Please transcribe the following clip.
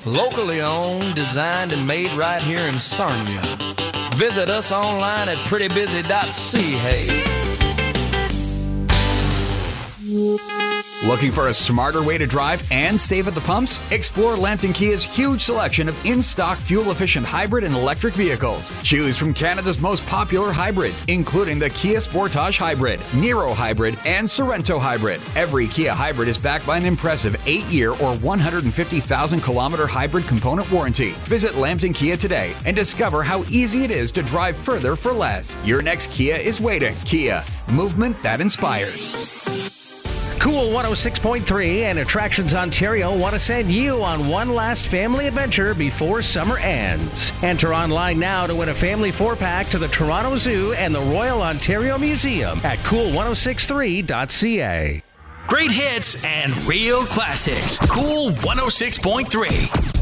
Locally owned, designed, and made right here in Sarnia. Visit us online at prettybusy.ca. Looking for a smarter way to drive and save at the pumps? Explore Lambton Kia's huge selection of in-stock fuel-efficient hybrid and electric vehicles. Choose from Canada's most popular hybrids, including the Kia Sportage Hybrid, Niro Hybrid, and Sorento Hybrid. Every Kia hybrid is backed by an impressive 8-year or 150,000-kilometer hybrid component warranty. Visit Lambton Kia today and discover how easy it is to drive further for less. Your next Kia is waiting. Kia, movement that inspires. Cool 106.3 and Attractions Ontario want to send you on one last family adventure before summer ends. Enter online now to win a family 4-pack to the Toronto Zoo and the Royal Ontario Museum at cool1063.ca. Great hits and real classics. Cool 106.3.